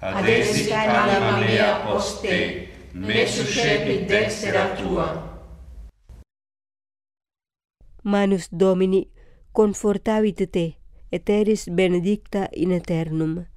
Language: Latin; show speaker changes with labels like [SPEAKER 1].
[SPEAKER 1] adesi anima mea post te, me suscepit dextera tua.
[SPEAKER 2] Manus Domini confortavit te, et eris benedicta in aeternum.